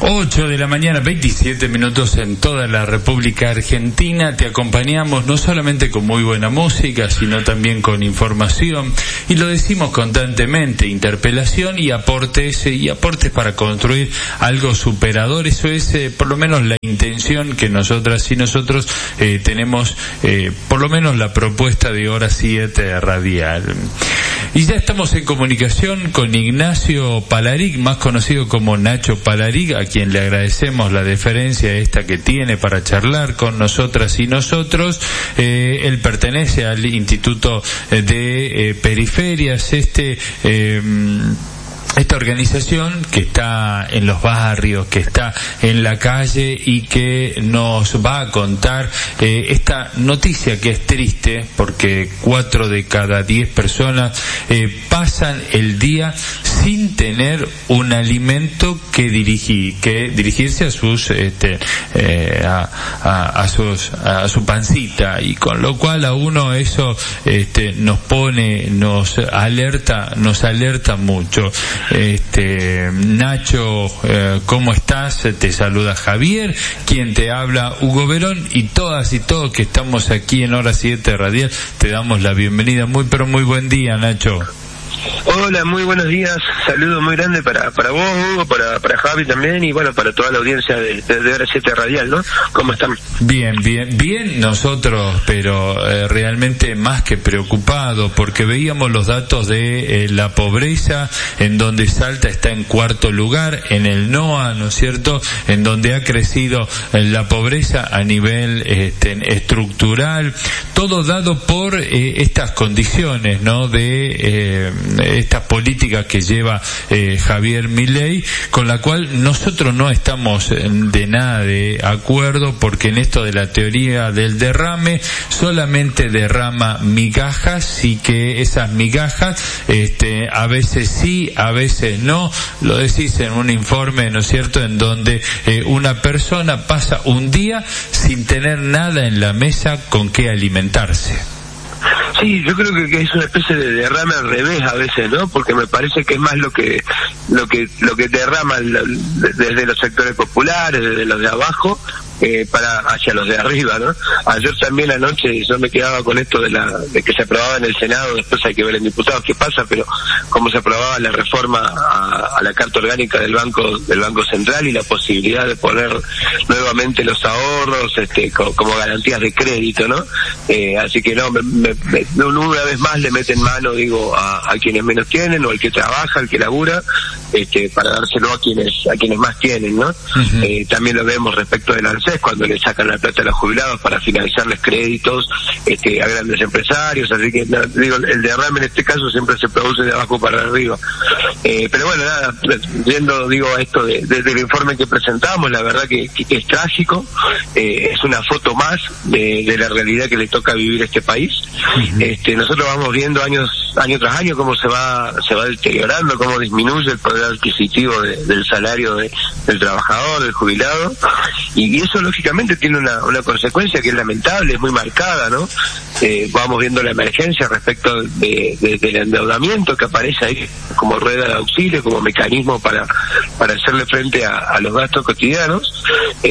8 de la mañana, 27 minutos en toda la República Argentina. Te acompañamos no solamente con muy buena música, sino también con información. Y lo decimos constantemente, interpelación y aportes para construir algo superador. Eso es por lo menos la intención que nosotras y nosotros tenemos, por lo menos la propuesta de Hora 7 Radial. Y ya estamos en comunicación con Ignacio Palaric, más conocido como Nacho Palaric, a quien le agradecemos la deferencia esta que tiene para charlar con nosotras y nosotros. Él pertenece al Instituto de Periferias, esta organización que está en los barrios, que está en la calle y que nos va a contar esta noticia que es triste, porque 4 de cada 10 personas pasan el día sin tener un alimento que dirigirse a sus a su pancita, y con lo cual a uno eso nos alerta mucho. Nacho, ¿cómo estás? Te saluda Javier, quien te habla Hugo Verón, y todas y todos que estamos aquí en Hora 7 Radial te damos la bienvenida. Muy buen día, Nacho. Hola, muy buenos días, saludo muy grande para vos, Hugo, para Javi también, y bueno, para toda la audiencia de Hora 7 Radial, ¿no? ¿Cómo están? Bien nosotros, pero realmente más que preocupados, porque veíamos los datos de la pobreza, en donde Salta está en 4º lugar, en el NOA, ¿no es cierto?, en donde ha crecido la pobreza a nivel estructural, todo dado por estas condiciones, ¿no?, de estas políticas que lleva Javier Milei, con la cual nosotros no estamos de nada de acuerdo, porque en esto de la teoría del derrame solamente derrama migajas, y que esas migajas a veces sí, a veces no. Lo decís en un informe, ¿no es cierto?, en donde una persona pasa un día sin tener nada en la mesa con qué alimentarse. Sí, yo creo que es una especie de derrame al revés a veces, ¿no? Porque me parece que es más lo que derrama desde los sectores populares, desde los de abajo, para hacia los de arriba, ¿no? Ayer también anoche yo me quedaba con esto de que se aprobaba en el Senado, después hay que ver en diputados qué pasa, pero cómo se aprobaba la reforma a la Carta Orgánica del Banco Central y la posibilidad de poner nuevamente los ahorros como garantías de crédito, ¿no? Así que no, una vez más le meten mano, digo, a quienes menos tienen, o al que trabaja, al que labura, para dárselo a quienes más tienen, ¿no? Uh-huh. También lo vemos respecto del ANSES, cuando le sacan la plata a los jubilados para financiarles créditos a grandes empresarios. Así que digo, el derrame en este caso siempre se produce de abajo para arriba. Pero bueno, nada, viendo, digo, esto desde el informe que presentamos, la verdad que es trágico. Es una foto más de la realidad que le toca vivir este país. Uh-huh. Nosotros vamos viendo año tras año cómo se va deteriorando, cómo disminuye el poder adquisitivo del salario del trabajador, del jubilado, y eso lógicamente tiene una consecuencia que es lamentable, es muy marcada, ¿no? Vamos viendo la emergencia respecto del endeudamiento que aparece ahí como rueda de auxilio, como mecanismo para hacerle frente a los gastos cotidianos,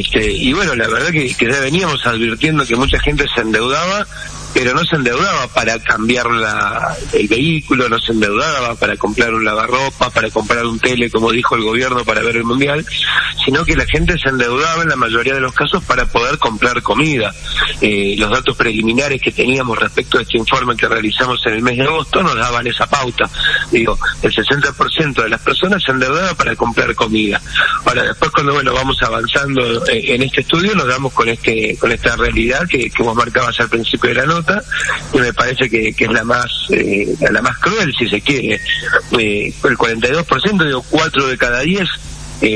y bueno, la verdad que ya veníamos advirtiendo que mucha gente se endeudaba, pero no se endeudaba para cambiar el vehículo, no se endeudaba para comprar un lavarropa, para comprar un tele, como dijo el gobierno, para ver el mundial, sino que la gente se endeudaba en la mayoría de los casos para poder comprar comida. Los datos preliminares que teníamos respecto a este informe que realizamos en el mes de agosto nos daban esa pauta. Digo, el 60% de las personas se endeudaba para comprar comida. Ahora, después cuando vamos avanzando en este estudio, nos damos con esta realidad que vos marcabas al principio de la nota, que me parece que es la más cruel, si se quiere. El 42%, digo, 4 de cada 10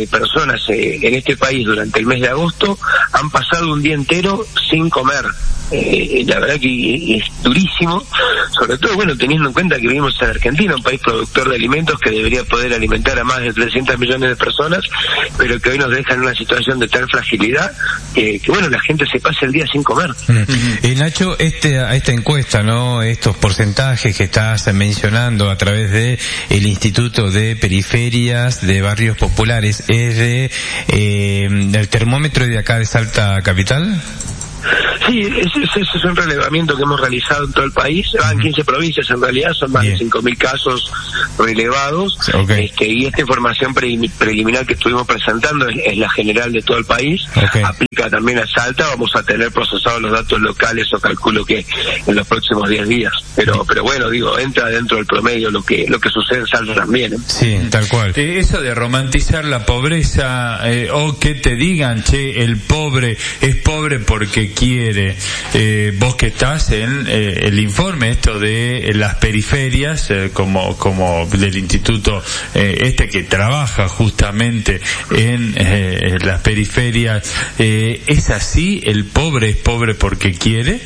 personas en este país durante el mes de agosto han pasado un día entero sin comer. la verdad que es durísimo, sobre todo, bueno, teniendo en cuenta que vivimos en Argentina, un país productor de alimentos que debería poder alimentar a más de 300 millones de personas, pero que hoy nos deja en una situación de tal fragilidad que bueno, la gente se pasa el día sin comer. Nacho, esta encuesta, ¿no? Estos porcentajes que estás mencionando a través de el Instituto de Periferias de Barrios Populares, ¿es del termómetro de acá de Salta Capital? Sí, ese es un relevamiento que hemos realizado en todo el país. Van 15 provincias en realidad, son más de 5.000 casos relevados. Okay. Y esta información preliminar que estuvimos presentando es la general de todo el país. Okay. Aplica también a Salta. Vamos a tener procesados los datos locales, o calculo que en los próximos 10 días. Pero bueno, digo, entra dentro del promedio lo que sucede en Salta también. Sí, tal cual. Eso de romantizar la pobreza, o que te digan, che, el pobre es pobre porque quiere. Vos que estás en el informe esto de las periferias, como del instituto que trabaja justamente en las periferias, ¿es así? ¿El pobre es pobre porque quiere?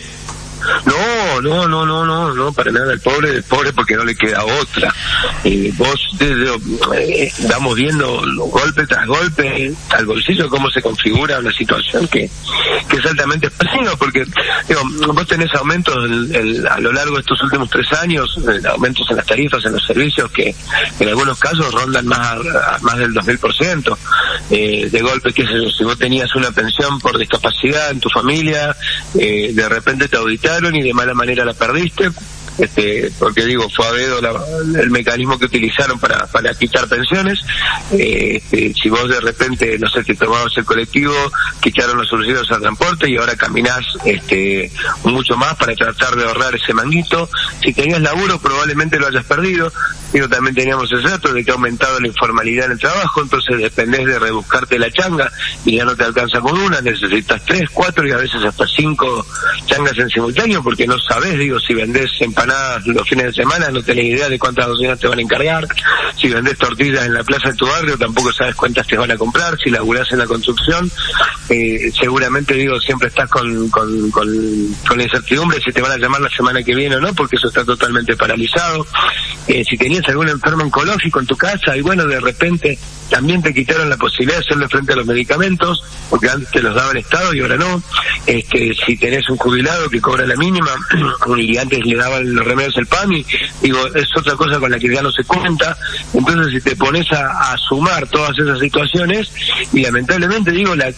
No, para nada. El pobre es pobre porque no le queda otra. Vos estamos viendo golpe tras golpe al bolsillo cómo se configura una situación que es altamente expresiva, porque vos tenés aumentos a lo largo de estos últimos 3 años, aumentos en las tarifas, en los servicios que en algunos casos rondan más del 2000%. De golpe, qué sé yo, si vos tenías una pensión por discapacidad en tu familia, de repente te auditaron y de mala manera la perdiste, porque digo, fue a dedo el mecanismo que utilizaron para quitar pensiones. Si vos de repente, no sé, te tomabas el colectivo, quitaron los subsidios al transporte y ahora caminás mucho más para tratar de ahorrar ese manguito. Si tenías laburo, probablemente lo hayas perdido. Digo, también teníamos ese dato de que ha aumentado la informalidad en el trabajo, entonces dependés de rebuscarte la changa y ya no te alcanza con una, necesitas 3, 4 y a veces hasta 5 changas en simultáneo, porque no sabés, digo, si vendés empanadas los fines de semana no tenés idea de cuántas docenas te van a encargar, si vendés tortillas en la plaza de tu barrio tampoco sabes cuántas te van a comprar, si laburás en la construcción, seguramente, digo, siempre estás con la incertidumbre si te van a llamar la semana que viene o no, porque eso está totalmente paralizado. Si tenías algún enfermo oncológico en tu casa y bueno, de repente también te quitaron la posibilidad de hacerle frente a los medicamentos, porque antes te los daba el Estado y ahora no. Si tenés un jubilado que cobra la mínima y antes le daban los remedios el PAMI, digo, es otra cosa con la que ya no se cuenta. Entonces, si te pones a sumar todas esas situaciones, y lamentablemente digo, no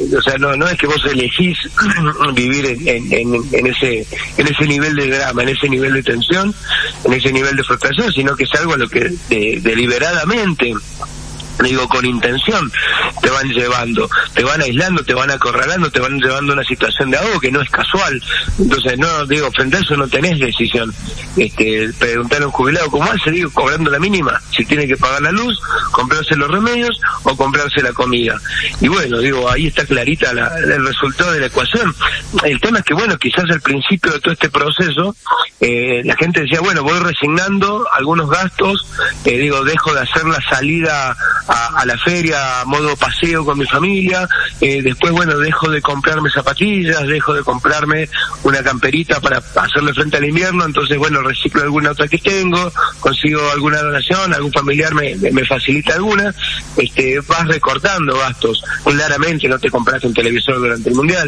es que vos elegís vivir en ese nivel de drama, en ese nivel de tensión, en ese nivel de frustración, sino que es algo a lo que deliberadamente, digo, con intención, te van llevando, te van aislando, te van acorralando, te van llevando a una situación de ahogo que no es casual. Entonces, no, digo, frente a eso no tenés decisión. Preguntar a un jubilado cómo hace, digo, cobrando la mínima, si tiene que pagar la luz, comprarse los remedios o comprarse la comida. Y bueno, digo, ahí está clarita el resultado de la ecuación. El tema es que, bueno, quizás al principio de todo este proceso, la gente decía, bueno, voy resignando algunos gastos, dejo de hacer la salida a la feria a modo paseo con mi familia, después, bueno, dejo de comprarme zapatillas, dejo de comprarme una camperita para hacerle frente al invierno, entonces, bueno, reciclo alguna otra que tengo, consigo alguna donación, algún familiar me facilita alguna, vas recortando gastos. Claramente no te compraste un televisor durante el Mundial,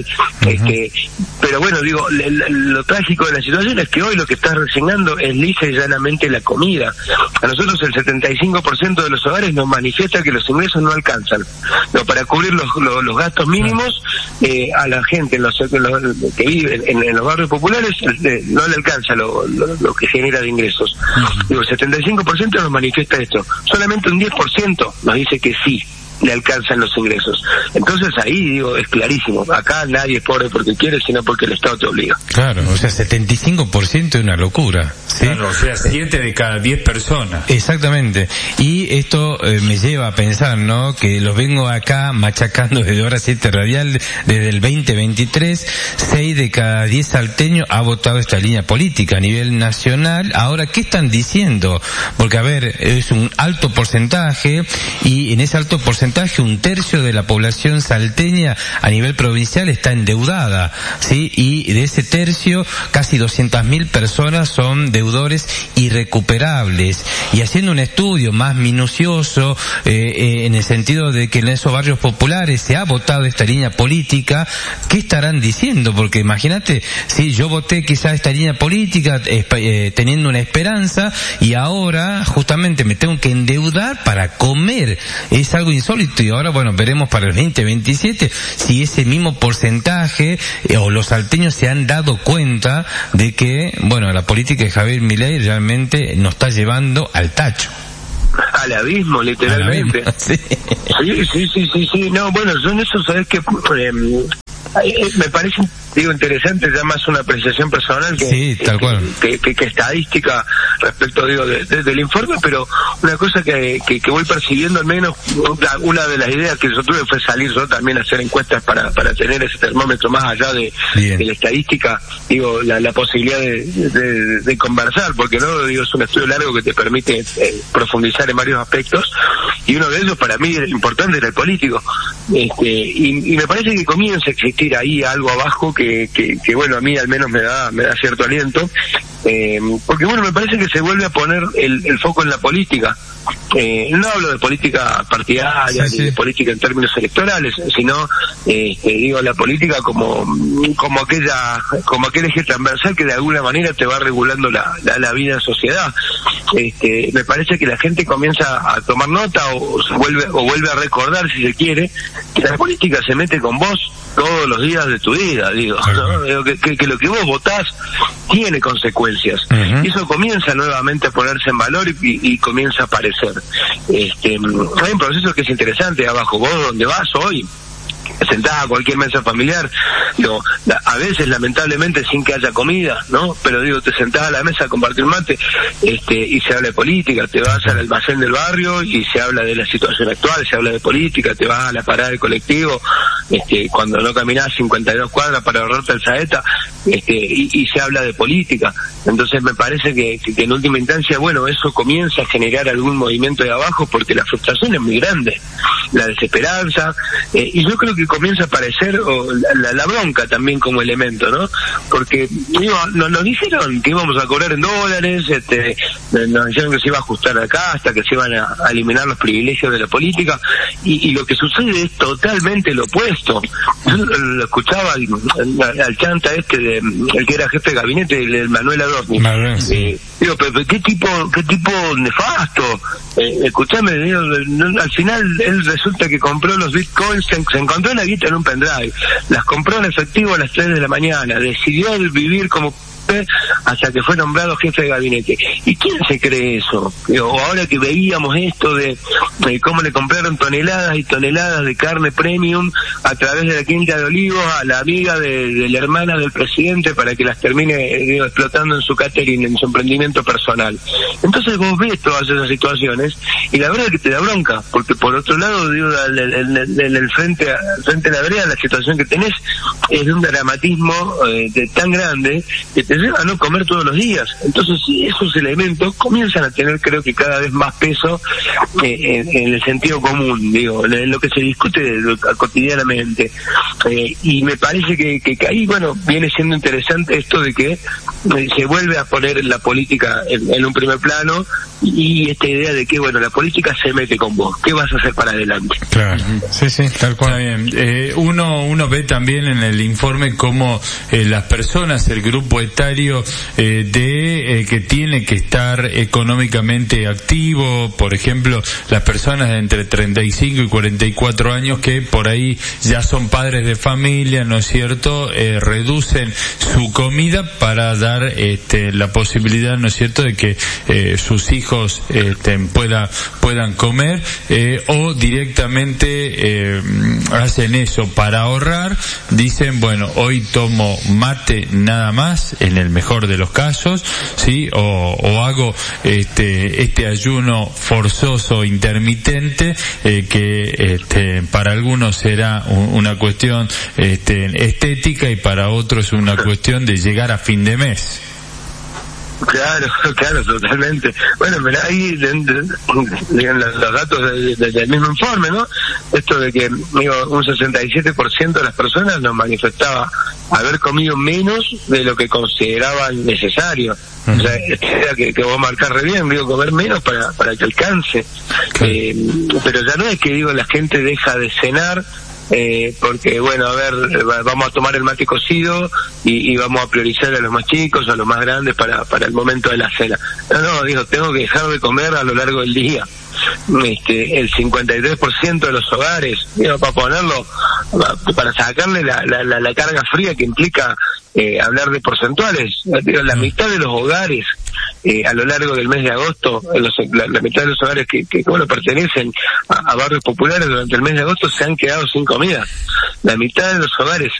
pero bueno, digo, lo trágico de la situación es que hoy lo que estás resignando es lisa y llanamente la comida. A nosotros el 75% de los hogares nos manifiesta que los ingresos no alcanzan, para cubrir los gastos mínimos a la gente que vive en los barrios populares, no le alcanza lo que genera de ingresos. Digo, el 75% nos manifiesta esto, solamente un 10% nos dice que sí le alcanzan los ingresos. Entonces ahí, digo, es clarísimo, acá nadie es pobre porque quiere, sino porque el Estado te obliga. Claro, o sea, 75% es una locura, ¿sí? Claro, o sea, 7 de cada 10 personas. Exactamente. Y esto me lleva a pensar, ¿no?, que los vengo acá machacando desde Hora 7 Radial desde el 2023, 6 de cada 10 salteños ha votado esta línea política a nivel nacional. Ahora, ¿qué están diciendo? Porque, a ver, es un alto porcentaje, y en ese alto porcentaje porcentaje, 1/3 de la población salteña a nivel provincial está endeudada, ¿sí? Y de ese tercio, casi 200.000 personas son deudores irrecuperables. Y haciendo un estudio más minucioso, en el sentido de que en esos barrios populares se ha votado esta línea política, ¿qué estarán diciendo? Porque imagínate, si yo voté quizá esta línea política teniendo una esperanza, y ahora justamente me tengo que endeudar para comer. Es algo insólito. Y ahora, bueno, veremos para el 2027 si ese mismo porcentaje o los salteños se han dado cuenta de que, bueno, la política de Javier Milei realmente nos está llevando al tacho. Al abismo, literalmente. Sí. No, bueno, yo en eso, sabes que me parece, digo, interesante, ya más una apreciación personal que estadística respecto, digo, del informe, pero una cosa que voy percibiendo, al menos una de las ideas que yo tuve fue salir yo también a hacer encuestas para tener ese termómetro más allá de la estadística, digo, la posibilidad de conversar, porque no, digo, es un estudio largo que te permite profundizar en varios aspectos, y uno de ellos para mí es importante, era el político, y me parece que comienza a existir ahí algo abajo que bueno, a mí al menos me da cierto aliento, porque bueno, me parece que se vuelve a poner el foco en la política. No hablo de política partidaria ni de política en términos electorales, sino digo, la política como aquel eje transversal que de alguna manera te va regulando la vida en sociedad. Me parece que la gente comienza a tomar nota o vuelve a recordar, si se quiere, que la política se mete con vos todos los días de tu vida, digo, ¿no? Digo que lo que vos votás tiene consecuencias. Y eso comienza nuevamente a ponerse en valor y comienza a aparecer. Hay un proceso que es interesante abajo. Vos donde vas hoy, sentada a cualquier mesa familiar, digo, a veces lamentablemente sin que haya comida, ¿no? Pero digo, te sentás a la mesa a compartir mate, y se habla de política, te vas al almacén del barrio y se habla de la situación actual, se habla de política, te vas a la parada del colectivo, cuando no caminás 52 cuadras para ahorrarte el saeta, y se habla de política. Entonces me parece que en última instancia, bueno, eso comienza a generar algún movimiento de abajo, porque la frustración es muy grande, la desesperanza, y yo creo que comienza a aparecer la bronca también como elemento, ¿no? Porque digo, nos dijeron que íbamos a cobrar en dólares, nos dijeron que se iba a ajustar la casta, que se iban a eliminar los privilegios de la política, y lo que sucede es totalmente lo opuesto. Yo lo escuchaba al chanta el que era jefe de gabinete, el Manuel Adorni. Digo, pero qué tipo nefasto. Escuchame, digo, al final él resulta que compró los bitcoins, se encontró la guita en un pendrive, las compró en efectivo a las 3 de la mañana, decidió vivir como hasta que fue nombrado jefe de gabinete. ¿Y quién se cree eso? O ahora que veíamos esto de cómo le compraron toneladas y toneladas de carne premium a través de la Quinta de Olivos a la amiga de la hermana del presidente para que las termine explotando en su catering, en su emprendimiento personal. Entonces vos ves todas esas situaciones y la verdad es que te da bronca, porque por otro lado, digo, en el frente de la vereda, la situación que tenés es de un dramatismo tan grande que te lleva a no comer todos los días. Entonces esos elementos comienzan a tener, creo que cada vez más peso en el sentido común, digo, en lo que se discute cotidianamente, y me parece que ahí, bueno, viene siendo interesante esto de que se vuelve a poner la política en un primer plano, y esta idea de que, bueno, la política se mete con vos, ¿qué vas a hacer para adelante? Claro, sí, tal cual. Está bien. Uno ve también en el informe cómo las personas, el grupo etario que tiene que estar económicamente activo, por ejemplo, las personas de entre 35 y 44 años que por ahí ya son padres de familia, ¿no es cierto?, reducen su comida para dar la posibilidad, ¿no es cierto?, de que sus hijos puedan comer, o directamente hacen eso para ahorrar. Dicen, bueno, hoy tomo mate nada más, en el mejor de los casos, sí, o hago este ayuno forzoso intermitente, que para algunos será una cuestión estética y para otros es una cuestión de llegar a fin de mes. Claro, totalmente. Bueno, mirá ahí, digan los datos del mismo informe, ¿no? esto de que, digo, un 67% de las personas nos manifestaba haber comido menos de lo que consideraban necesario. O sea, que vos marcás re bien, digo, comer menos para que alcance. Pero ya no es que, digo, la gente deja de cenar porque, bueno, a ver, vamos a tomar el mate cocido y vamos a priorizar a los más chicos, a los más grandes para el momento de la cena. No, digo, tengo que dejar de comer a lo largo del día. El 53% de los hogares, digo, para ponerlo, para sacarle la carga fría que implica hablar de porcentuales, digo, la mitad de los hogares a lo largo del mes de agosto, la mitad de los hogares que bueno, pertenecen a barrios populares durante el mes de agosto se han quedado sin comida. La mitad de los hogares